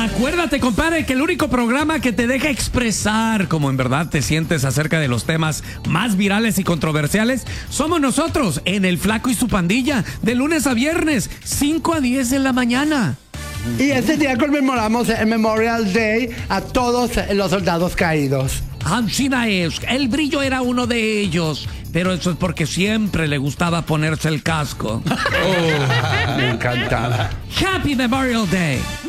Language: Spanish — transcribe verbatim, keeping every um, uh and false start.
Acuérdate, compadre, que el único programa que te deja expresar como en verdad te sientes acerca de los temas más virales y controversiales somos nosotros, en El Flaco y su Pandilla, de lunes a viernes, cinco a diez de la mañana. Y ese día conmemoramos el Memorial Day a todos los soldados caídos. China es, el Brillo era uno de ellos, pero eso es porque siempre le gustaba ponerse el casco. Oh, me encantaba. Happy Memorial Day.